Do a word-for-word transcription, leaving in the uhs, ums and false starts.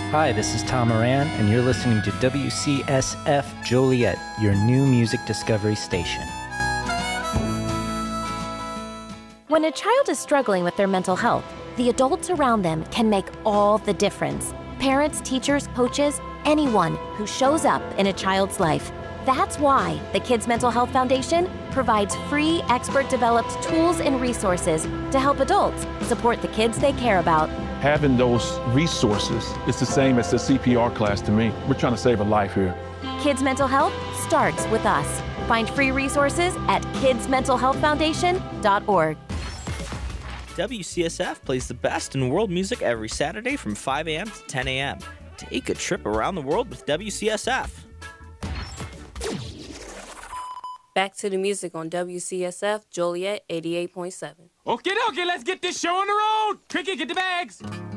Hi, this is Tom Moran, and you're listening to W C S F Joliet, your new music discovery station. When a child is struggling with their mental health, the adults around them can make all the difference. Parents, teachers, coaches, anyone who shows up in a child's life. That's why the Kids Mental Health Foundation provides free, expert-developed tools and resources to help adults support the kids they care about. Having those resources is the same as the C P R class to me. We're trying to save a life here. Kids Mental Health starts with us. Find free resources at kids mental health foundation dot org. W C S F plays the best in world music every Saturday from five a.m. to ten a.m. Take a trip around the world with W C S F. Back to the music on W C S F Joliet eighty-eight point seven. Okay, okay, let's get this show on the road. Cricket, get the bags.